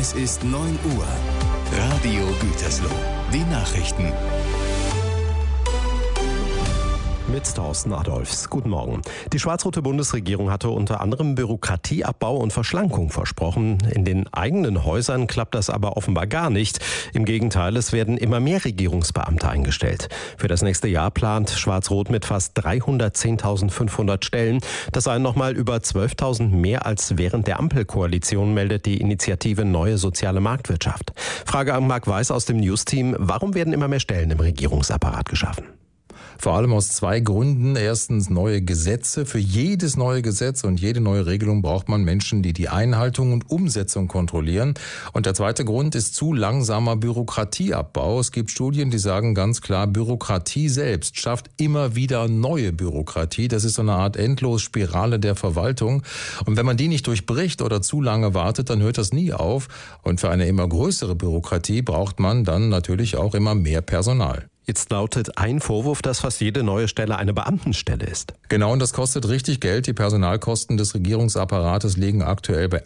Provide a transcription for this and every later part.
Es ist 9 Uhr. Radio Gütersloh. Die Nachrichten. Mit Thorsten Adolfs. Guten Morgen. Die schwarz-rote Bundesregierung hatte unter anderem Bürokratieabbau und Verschlankung versprochen. In den eigenen Häusern klappt das aber offenbar gar nicht. Im Gegenteil, es werden immer mehr Regierungsbeamte eingestellt. Für das nächste Jahr plant Schwarz-Rot mit fast 310.500 Stellen. Das seien nochmal über 12.000 mehr als während der Ampelkoalition, meldet die Initiative Neue Soziale Marktwirtschaft. Frage an Marc Weiß aus dem News-Team. Warum werden immer mehr Stellen im Regierungsapparat geschaffen? Vor allem aus 2 Gründen. Erstens neue Gesetze. Für jedes neue Gesetz und jede neue Regelung braucht man Menschen, die die Einhaltung und Umsetzung kontrollieren. Und der zweite Grund ist zu langsamer Bürokratieabbau. Es gibt Studien, die sagen ganz klar, Bürokratie selbst schafft immer wieder neue Bürokratie. Das ist so eine Art Endlosspirale der Verwaltung. Und wenn man die nicht durchbricht oder zu lange wartet, dann hört das nie auf. Und für eine immer größere Bürokratie braucht man dann natürlich auch immer mehr Personal. Jetzt lautet ein Vorwurf, dass fast jede neue Stelle eine Beamtenstelle ist. Genau, und das kostet richtig Geld. Die Personalkosten des Regierungsapparates liegen aktuell bei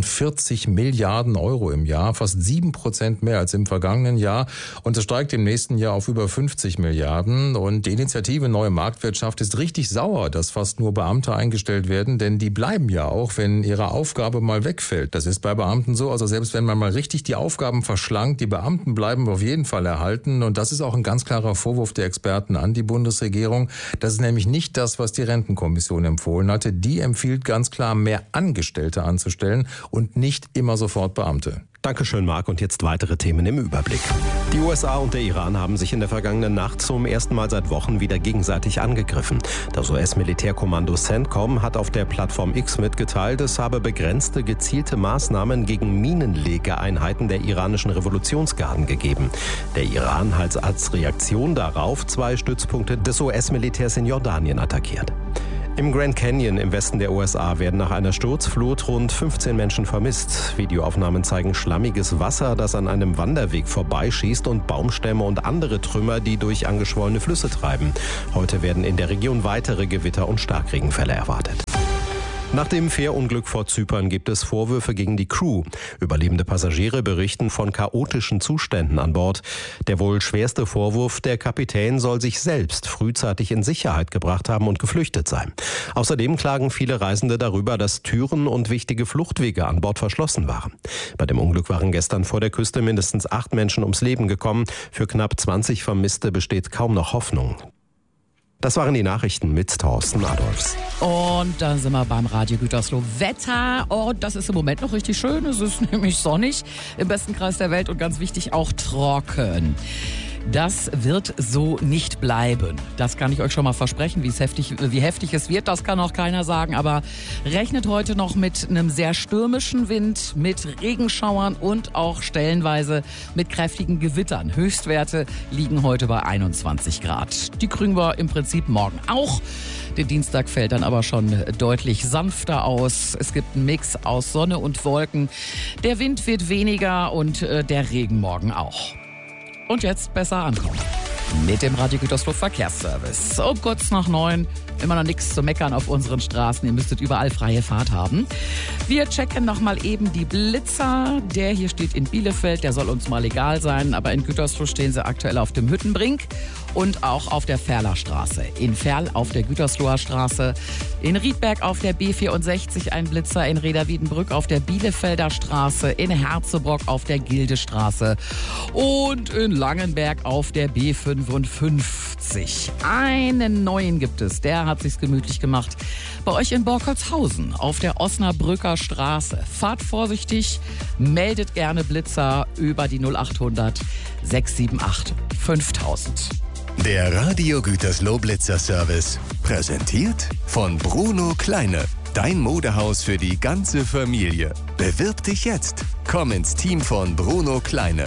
48 Milliarden Euro im Jahr, fast 7% mehr als im vergangenen Jahr. Und es steigt im nächsten Jahr auf über 50 Milliarden. Und die Initiative Neue Marktwirtschaft ist richtig sauer, dass fast nur Beamte eingestellt werden, denn die bleiben ja auch, wenn ihre Aufgabe mal wegfällt. Das ist bei Beamten so. Also selbst wenn man mal richtig die Aufgaben verschlankt, die Beamten bleiben auf jeden Fall erhalten. Und das ist auch ein ganz klarer Vorwurf der Experten an die Bundesregierung. Das ist nämlich nicht das, was die Rentenkommission empfohlen hatte. Die empfiehlt ganz klar, mehr Angestellte anzustellen und nicht immer sofort Beamte. Dankeschön, Marc. Und jetzt weitere Themen im Überblick. Die USA und der Iran haben sich in der vergangenen Nacht zum ersten Mal seit Wochen wieder gegenseitig angegriffen. Das US-Militärkommando CENTCOM hat auf der Plattform X mitgeteilt, es habe begrenzte, gezielte Maßnahmen gegen Minenlegeeinheiten der iranischen Revolutionsgarden gegeben. Der Iran hat als Reaktion darauf 2 Stützpunkte des US-Militärs in Jordanien attackiert. Im Grand Canyon im Westen der USA werden nach einer Sturzflut rund 15 Menschen vermisst. Videoaufnahmen zeigen schlammiges Wasser, das an einem Wanderweg vorbeischießt und Baumstämme und andere Trümmer, die durch angeschwollene Flüsse treiben. Heute werden in der Region weitere Gewitter- und Starkregenfälle erwartet. Nach dem Fährunglück vor Zypern gibt es Vorwürfe gegen die Crew. Überlebende Passagiere berichten von chaotischen Zuständen an Bord. Der wohl schwerste Vorwurf, der Kapitän soll sich selbst frühzeitig in Sicherheit gebracht haben und geflüchtet sein. Außerdem klagen viele Reisende darüber, dass Türen und wichtige Fluchtwege an Bord verschlossen waren. Bei dem Unglück waren gestern vor der Küste mindestens 8 Menschen ums Leben gekommen. Für knapp 20 Vermisste besteht kaum noch Hoffnung. Das waren die Nachrichten mit Thorsten Adolfs. Und dann sind wir beim Radio Gütersloh. Wetter, das ist im Moment noch richtig schön. Es ist nämlich sonnig im besten Kreis der Welt und ganz wichtig auch trocken. Das wird so nicht bleiben. Das kann ich euch schon mal versprechen. Wie heftig es wird, das kann auch keiner sagen. Aber rechnet heute noch mit einem sehr stürmischen Wind, mit Regenschauern und auch stellenweise mit kräftigen Gewittern. Höchstwerte liegen heute bei 21 Grad. Die kriegen wir im Prinzip morgen auch. Der Dienstag fällt dann aber schon deutlich sanfter aus. Es gibt einen Mix aus Sonne und Wolken. Der Wind wird weniger und der Regen morgen auch. Und jetzt besser ankommen. Mit dem Radio Gütersloh Verkehrsservice. Um kurz nach 9. Immer noch nichts zu meckern auf unseren Straßen. Ihr müsstet überall freie Fahrt haben. Wir checken nochmal eben die Blitzer. Der hier steht in Bielefeld. Der soll uns mal egal sein. Aber in Gütersloh stehen sie aktuell auf dem Hüttenbrink. Und auch auf der Ferlerstraße. In Ferl auf der Gütersloher Straße. In Riedberg auf der B64 ein Blitzer. In Reda-Wiedenbrück auf der Bielefelder Straße. In Herzebrock auf der Gildestraße. Und in Langenberg auf der B55. Einen neuen gibt es. Der hat sich's gemütlich gemacht. Bei euch in Borkholzhausen auf der Osnabrücker Straße. Fahrt vorsichtig. Meldet gerne Blitzer über die 0800 678 5000. Der Radio Gütersloh Blitzer Service. Präsentiert von Bruno Kleine. Dein Modehaus für die ganze Familie. Bewirb dich jetzt. Komm ins Team von Bruno Kleine.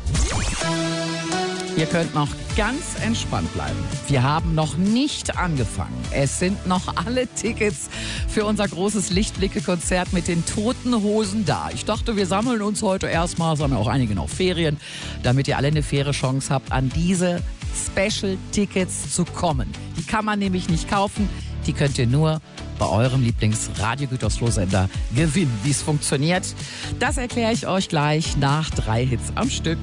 Ihr könnt noch ganz entspannt bleiben. Wir haben noch nicht angefangen. Es sind noch alle Tickets für unser großes Lichtblicke-Konzert mit den Toten Hosen da. Ich dachte, wir sammeln uns heute erstmal, es haben ja auch einige noch Ferien, damit ihr alle eine faire Chance habt, an diese Special-Tickets zu kommen. Die kann man nämlich nicht kaufen. Die könnt ihr nur bei eurem Lieblings-Radio Gütersloh-Sender gewinnen. Wie es funktioniert, das erkläre ich euch gleich nach 3 Hits am Stück.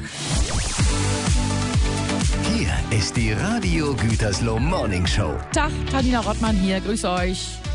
Hier ist die Radio Gütersloh Morning Show. Tag, Tanina Rottmann hier, grüß euch.